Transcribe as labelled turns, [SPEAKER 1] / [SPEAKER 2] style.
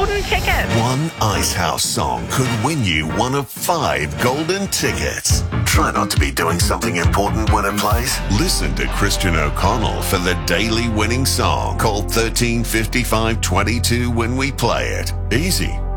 [SPEAKER 1] golden tickets.
[SPEAKER 2] One Icehouse song could win you one of 5 golden tickets. Try not to be doing something important when it plays. Listen to Christian O'Connell for the daily winning song. Call 135522 when we play it. Easy.